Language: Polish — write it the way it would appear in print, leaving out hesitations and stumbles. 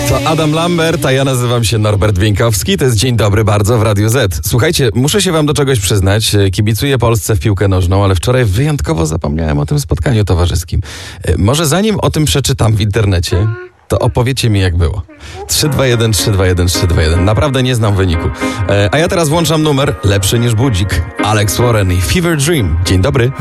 To Adam Lambert, a ja nazywam się Norbert Wieńkowski. To jest Dzień Dobry bardzo w Radiu Z. Słuchajcie, muszę się wam do czegoś przyznać. Kibicuję Polsce w piłkę nożną, ale wczoraj wyjątkowo zapomniałem o tym spotkaniu towarzyskim. Może zanim o tym przeczytam w internecie, to opowiecie mi, jak było. 321 321 321. Naprawdę nie znam wyniku. A ja teraz włączam numer lepszy niż budzik. Alex Warren i Fever Dream. Dzień dobry.